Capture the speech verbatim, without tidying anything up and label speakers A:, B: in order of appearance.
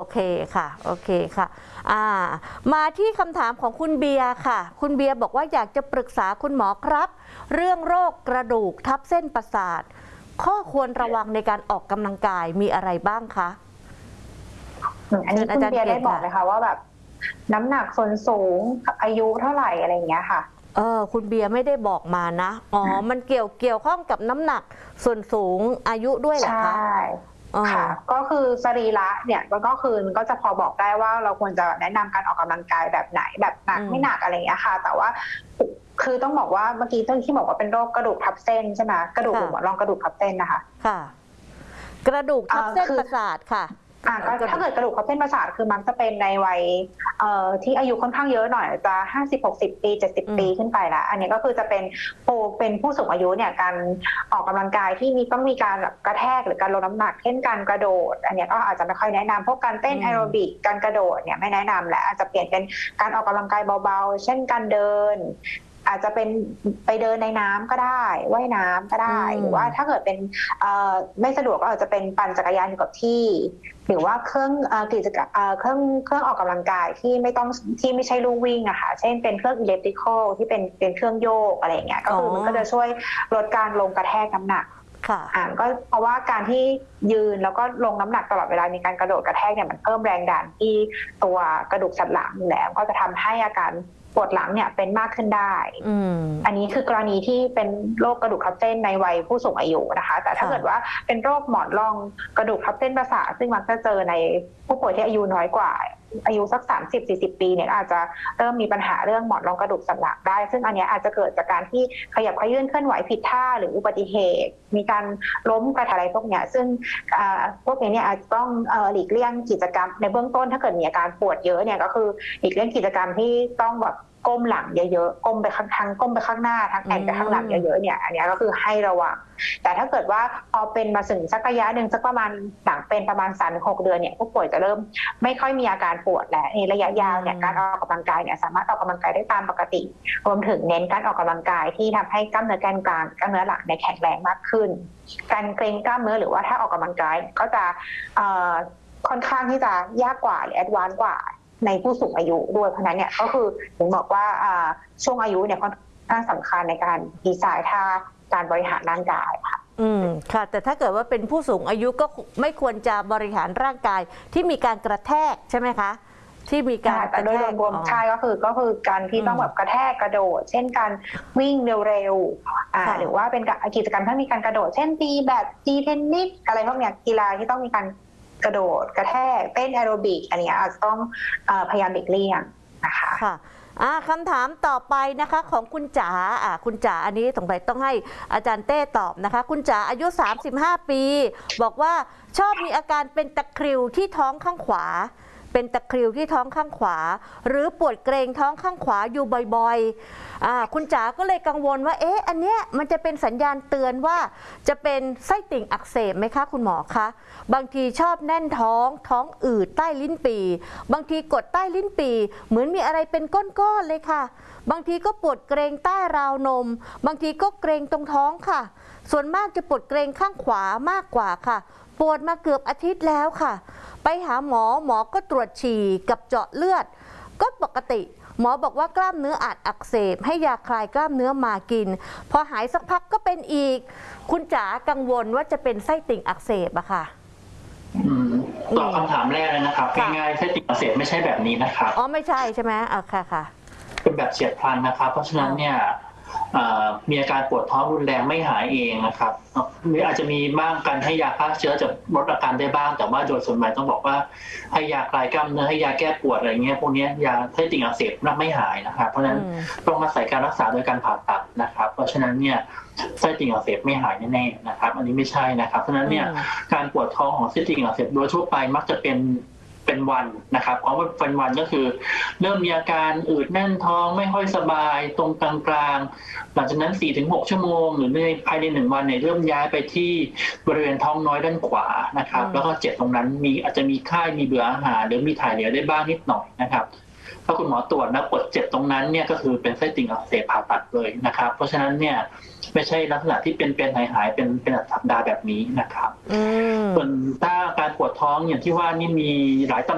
A: เคค่ะโอเคค่ะอ่ามาที่คำถามของคุณเบียร์ค่ะคุณเบียร์บอกว่าอยากจะปรึกษาคุณหมอครับเรื่องโรคกระดูกทับเส้นประสาทข้อควรระวังในการออกกำลังกายมีอะไรบ้างคะ
B: อันนี้คุณเบียร์ได้บอกเลยค่ะว่าแบบน้ำหนักส่วนสูงอายุเท่าไหร่อะไรอย่างเงี้ยค่ะ
A: เออคุณเบียร์ไม่ได้บอกมานะอ๋อมันเกี่ยวเกี่ยวข้องกับน้ำหนักส่วนสูงอายุด้วยเหรอคะ
B: ใช่ค่ะก็คือสรีระเนี่ยก็คือก็จะพอบอกได้ว่าเราควรจะแนะนำการออกกำลังกายแบบไหนแบบหนักไม่หนักอะไรอย่างเงี้ยค่ะแต่ว่าคือต้องบอกว่าเมื่อกี้ต้นที่บอกว่าเป็นโรคกระดูกทับเส้นใช่ไหมกระดูกหรือหมอนรองกระดูกทับเส้นนะคะ
A: ค่ะกระดูกทับเส้นประสาทค่ะ
B: อ่าถ้าเกิดกระดูกทับเส้นประสาทคือมักจะเป็นในวัยเอ่อที่อายุค่อนข้างเยอะหน่อยจะห้าสิบ หกสิบปีเจ็ดสิบปีขึ้นไปแล้วอันนี้ก็คือจะเป็นโอเป็นผู้สูงอายุเนี่ยการออกกำลังกายที่มีต้องมีการแบบกระแทกหรือการลดน้ำหนักเช่นการกระโดดอันนี้ก็อาจจะไม่ค่อยแนะนำพวกการเต้นแอโรบิกการกระโดดเนี่ยไม่แนะนำแหละอาจจะเปลี่ยนเป็นการออกกำลังกายเบาๆเช่นการเดินอาจจะเป็นไปเดินในน้ำก็ได้ว่ายน้ำก็ได้หรือว่าถ้าเกิดเป็นไม่สะดวกก็อาจจะเป็นปั่นจักรยานอยู่กับที่หรือว่าเครื่องกิจกรรมเครื่องเครื่องออกกำลังกายที่ไม่ต้องที่ไม่ใช่ลู่วิ่งอะค่ะเช่นเป็นเครื่องอิเล็กทริคอลที่เป็นเป็นเครื่องโยกอะไรอย่างเงี้ยก็คือมันก็จะช่วยลดการลงกระแทกน้ำหนักอ่าก็เพราะว่าการที่ยืนแล้วก็ลงน้ำหนักตลอดเวลามีการกระโดดกระแทกเนี่ยมันเพิ่มแรงดันที่ตัวกระดูกสันหลังอยู่แล้วก็จะทำให้อาการปวดหลังเนี่ยเป็นมากขึ้นได้อันนี้คือกรณีที่เป็นโรคกระดูกทับเส้นในวัยผู้สูงอายุนะคะแต่ถ้าเกิดว่าเป็นโรคหมอนรองกระดูกทับเส้นประสาทซึ่งมักจะเจอในผู้ป่วยที่อายุน้อยกว่าอายุสัก สามสิบ สี่สิบ ปีเนี่ยอาจจะเริ่มมีปัญหาเรื่องหมอนรองกระดูกสันหลังได้ซึ่งอันนี้อาจจะเกิดจากการที่ขยับเขยื้อนเคลื่อนไหวผิดท่าหรืออุบัติเหตุมีการล้มกระทะอะไรพวกนี้ซึ่งพวกนี้เนี่ยอาจจะต้องหลีกเลี่ยงกิจกรรมในเบื้องต้นถ้าเกิดมีอาการปวดเยอะเนี่ยก็คือหลีกเลี่ยงกิจกรรมที่ต้องแบบก้มหลังเยอะๆก้มไปข้างทั้งก้มไปข้างหน้าทั้งแอนไปข้างหลังเยอะๆเนี่ยอันนี้ก็คือให้ระวังแต่ถ้าเกิดว่าพอเป็นมาถึงสักระยะหนึ่งสักประมาณหลังเป็นประมาณ สามถึงหก เดือนเนี่ยผู้ป่วยจะเริ่มไม่ค่อยมีอาการปวดแล้วในระยะยาวเนี่ยการออกกำลังกายเนี่ยสามารถออกกำลังกายได้ตามปกติรวมถึงเน้นการออกกำลังกายที่ทำให้กล้ามเนื้อแกนกลางกล้ามเนื้อหลังในแข็งแรงมากขึ้นการเกร็งกล้ามเนื้อหรือว่าถ้าออกกำลังกายก็จะค่อนข้างที่จะยากกว่าหรือแอดวานซ์กว่าในผู้สูงอายุด้วยเพราะนั้นเนี่ยก็คือถึงบอกว่าช่วงอายุเนี่ยค่อนข้างสำคัญในการดีไซน์ท่าการบริหารร่างกายค่ะ
A: อืมค่ะแต่ถ้าเกิดว่าเป็นผู้สูงอายุก็ไม่ควรจะบริหารร่างกายที่มีการกระแทกใช่ไหมคะที่มีการ
B: แต่โดยรวมใช่ก็คือก็คือการที่ต้องแบบกระแทกกระโดดเช่นการวิ่งเร็วๆอ่าหรือว่าเป็นกิจกรรมที่มีการกระโดดเช่นตีแบดตีเทนนิสอะไรพวกเนี้ยกีฬาที่ต้องมีการกระโดดกระแทกเต้นแอโรบิกอันนี้อาจจะต้องพยายามหลีกเลี่ยงนะคะ
A: ค่ะคำถามต่อไปนะคะของคุณจ๋าอ่าคุณจ๋าอันนี้สงสัยต้องให้อาจารย์เต้ตอบนะคะคุณจ๋าอายุสามสิบห้าปีบอกว่าชอบมีอาการเป็นตะคริวที่ท้องข้างขวาเป็นตะคริวที่ท้องข้างขวาหรือปวดเกร็งท้องข้างขวาอยู่บ่อยๆอ่าคุณจ๋าก็เลยกังวลว่าเอ๊ะอันเนี้ยมันจะเป็นสัญญาณเตือนว่าจะเป็นไส้ติ่งอักเสบไหมคะคุณหมอคะบางทีชอบแน่นท้องท้องอืดใต้ลิ้นปี่บางทีกดใต้ลิ้นปี่เหมือนมีอะไรเป็นก้อนๆเลยค่ะบางทีก็ปวดเกร็งใต้ราวนมบางทีก็เกร็งตรงท้องค่ะส่วนมากจะปวดเกร็งข้างขวามากกว่าค่ะปวดมาเกือบอาทิตย์แล้วค่ะไปหาหมอหมอก็ตรวจฉี่กับเจาะเลือดก็ปกติหมอบอกว่ากล้ามเนื้ออาจอักเสบให้ยาคลายกล้ามเนื้อมากินพอหายสักพักก็เป็นอีกคุณจ๋ากังวลว่าจะเป็นไส้ติ่งอักเสบอะค่ะ
C: ตอบคำถามแรกเลยนะครับง่ายๆไส้ติ่งอักเสบไม่ใช่แบบนี้นะครับ
A: อ๋อไม่ใช่ใช่ไหมอ่ะค่ะค่ะ
C: เป็นแบบเฉียบพลันนะครับเพราะฉะนั้นเนี่ยมีอาการปวดท้องรุนแรงไม่หายเองนะครับหรืออาจจะมีบ้างการให้ยาฆ่าเชื้อจะลดอาการได้บ้างแต่ว่าโดยส่วนใหญ่ต้องบอกว่าให้ยาคลายกล้ามเนื้อให้ยาแก้ปวดอะไรเงี้ยพวกนี้ยาไส้ติ่งอักเสบไม่หายนะครับเพราะฉะนั้นต้องอาศัยการรักษาโดยการผ่าตัดนะครับเพราะฉะนั้นเนี่ยไส้ติ่งอักเสบไม่หายแน่ๆนะครับอันนี้ไม่ใช่นะครับเพราะฉะนั้นเนี่ยการปวดท้องของไส้ติ่งอักเสบโดยทั่วไปมักจะเป็นเป็นวันนะครับเพราะว่าเป็นวันก็คือเริ่มมีอาการอืดแน่นท้องไม่ค่อยสบายตรงกลางๆหลังจากนั้น สี่ถึงหก ชั่วโมงหรือในภายในหนึ่งวันเนี่ยเริ่มย้ายไปที่บริเวณท้องน้อยด้านขวานะครับแล้วก็เจ็บตรงนั้นมีอาจจะมีไข้มีเบื่ออาหารหรือมีถ่ายเหลวได้บ้างนิดหน่อยนะครับถ้าคุณหมอตรวจนะปวดเจ็บตรงนั้นเนี่ยก็คือเป็นไส้ติ่งอักเสบผ่าตัดเลยนะครับเพราะฉะนั้นเนี่ยไม่ใช่ลักษณะที่เป็นเป็นหายหายเป็นเป็นสัปดาห์แบบนี้นะครับส่วนถ้าการปวดท้องอย่างที่ว่านี่มีหลาย